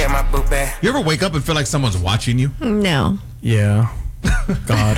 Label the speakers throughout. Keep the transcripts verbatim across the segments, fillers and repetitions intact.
Speaker 1: get my boot back.
Speaker 2: You ever wake up and feel like someone's watching you?
Speaker 3: No.
Speaker 4: Yeah. God.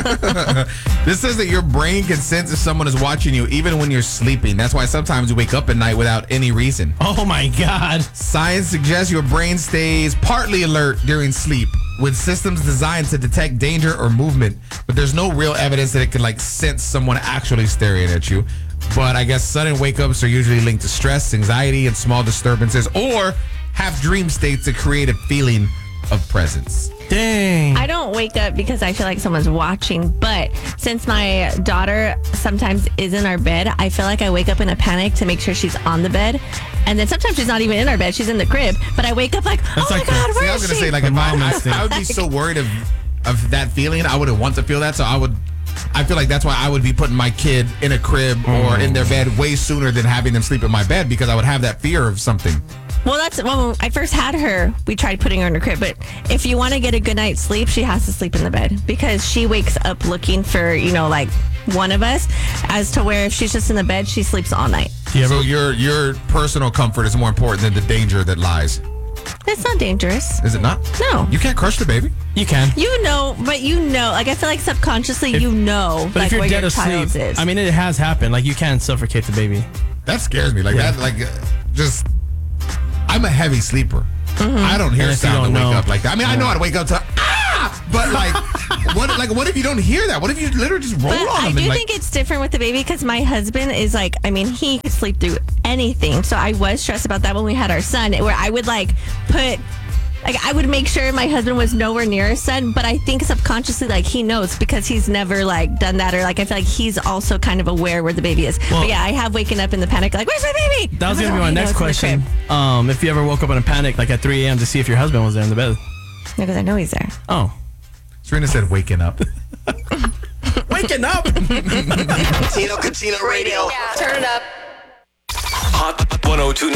Speaker 2: This says that your brain can sense if someone is watching you even when you're sleeping. That's why sometimes you wake up at night without any reason.
Speaker 4: Oh my God.
Speaker 2: Science suggests your brain stays partly alert during sleep with systems designed to detect danger or movement, but there's no real evidence that it can like sense someone actually staring at you. But I guess sudden wake-ups are usually linked to stress, anxiety, and small disturbances, or have dream states that create a feeling of presence.
Speaker 4: Dang.
Speaker 3: I don't wake up because I feel like someone's watching, but since my daughter sometimes is in our bed, I feel like I wake up in a panic to make sure she's on the bed. And then sometimes she's not even in our bed, she's in the crib. But I wake up like,
Speaker 4: That's
Speaker 3: oh
Speaker 4: like
Speaker 3: my God,
Speaker 4: the-
Speaker 3: where
Speaker 2: See, I
Speaker 3: is
Speaker 2: was going to
Speaker 3: she?
Speaker 2: say, like, if I, I, I would be so worried of, of that feeling. I wouldn't want to feel that, so I would... I feel like that's why I would be putting my kid in a crib or in their bed way sooner than having them sleep in my bed because I would have that fear of something.
Speaker 3: Well, that's when I first had her, we tried putting her in her crib. But if you want to get a good night's sleep, she has to sleep in the bed because she wakes up looking for, you know, like one of us, as to where if she's just in the bed, she sleeps all night.
Speaker 4: Yeah,
Speaker 2: So
Speaker 4: but
Speaker 2: your your personal comfort is more important than the danger that lies.
Speaker 3: It's not dangerous.
Speaker 2: Is it not?
Speaker 3: No.
Speaker 2: You can't crush the baby.
Speaker 4: you can.
Speaker 3: You know, but you know, like I feel like subconsciously
Speaker 4: If-
Speaker 3: you know,
Speaker 4: But
Speaker 3: like
Speaker 4: if you're
Speaker 3: where
Speaker 4: dead
Speaker 3: your
Speaker 4: asleep,
Speaker 3: child is.
Speaker 4: I mean, it has happened. Like, you can suffocate the baby.
Speaker 2: That scares me. Like
Speaker 4: Yeah.
Speaker 2: that. Like uh, just. I'm a heavy sleeper. I don't hear
Speaker 4: And if you
Speaker 2: sound to
Speaker 4: don't
Speaker 2: wake
Speaker 4: know-
Speaker 2: up like that. I mean, I know I'd wake up to ah, but like, what? Like, what if you don't hear that? What if you literally just roll
Speaker 3: But
Speaker 2: on
Speaker 3: I
Speaker 2: them?
Speaker 3: do
Speaker 2: and, like,
Speaker 3: think it's different with the baby because my husband is like, I mean, he could sleep through anything. So I was stressed about that when we had our son, where I would like put, like, I would make sure my husband was nowhere near his son. But I think subconsciously, like, he knows because he's never like done that, or like I feel like he's also kind of aware where the baby is.
Speaker 4: Well-
Speaker 3: but yeah, I have waken up in the panic, like, where's my baby?
Speaker 4: That was
Speaker 3: I'm
Speaker 4: going to
Speaker 3: like,
Speaker 4: be my
Speaker 3: "Oh, he
Speaker 4: next
Speaker 3: knows in the
Speaker 4: question.
Speaker 3: crib."
Speaker 4: Um, if you ever woke up in a panic, like at three a.m. to see if your husband was there in the bed.
Speaker 3: Because I know he's there.
Speaker 4: Oh.
Speaker 2: Serena said, "Waking up."
Speaker 4: Waking up.
Speaker 1: Casino, Casino Radio.
Speaker 5: Turn it up.
Speaker 6: Hot one oh two point nine